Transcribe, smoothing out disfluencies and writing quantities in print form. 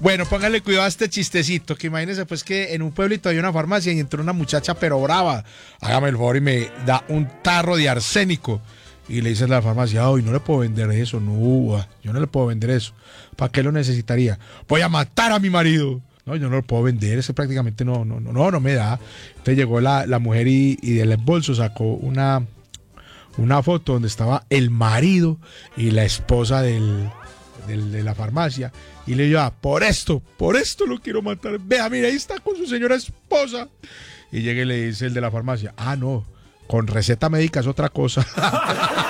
Bueno, póngale cuidado a este chistecito, que imagínese pues que en un pueblito hay una farmacia y entró una muchacha pero brava. Hágame el favor y me da un tarro de arsénico. Y le dice a la farmacia, ay, no le puedo vender eso, no, yo no le puedo vender eso. ¿Para qué lo necesitaría? Voy a matar a mi marido. No, yo no lo puedo vender, ese prácticamente no me da. Entonces llegó la mujer y del bolso sacó una foto donde estaba el marido y la esposa de la farmacia. Y le dijo, por esto lo quiero matar. Vea, mira, ahí está con su señora esposa. Y llega y le dice el de la farmacia, no, con receta médica es otra cosa.